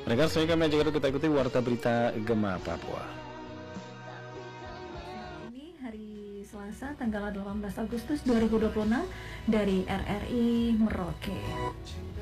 Rekan saya kami ajak kita ikuti Warta Berita Gema Papua. Ini hari Selasa tanggal 18 Agustus 2026 dari RRI Merauke.